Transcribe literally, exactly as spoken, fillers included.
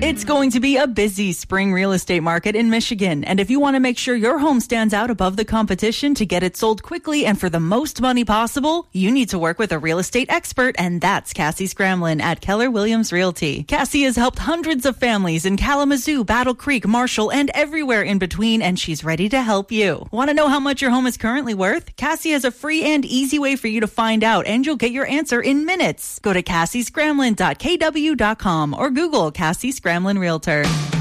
It's going to be a busy spring real estate market in Michigan. And if you want to make sure your home stands out above the competition to get it sold quickly and for the most money possible, you need to work with a real estate expert, and that's Cassie Scramlin at Keller Williams Realty. Cassie has helped hundreds of families in Kalamazoo, Battle Creek, Marshall, and everywhere in between, and she's ready to help you. Want to know how much your home is currently worth? Cassie has a free and easy way for you to find out, and you'll get your answer in minutes. Go to cassie scramlin dot k w dot com or Google Cassie Scramlin Realtor.